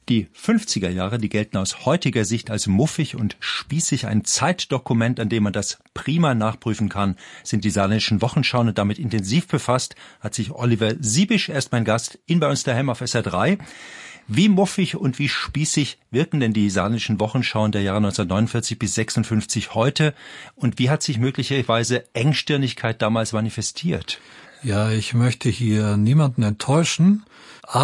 Die 50er Jahre, die gelten aus heutiger Sicht als muffig und spießig. Ein Zeitdokument, an dem man das prima nachprüfen kann, sind die saarländischen Wochenschauen. Und damit intensiv befasst hat sich Oliver Siebisch, er ist mein Gast, in bei uns daheim auf SR3. Wie muffig und wie spießig wirken denn die saarländischen Wochenschauen der Jahre 1949 bis 56 heute? Und wie hat sich möglicherweise Engstirnigkeit damals manifestiert? Ja, ich möchte hier niemanden enttäuschen.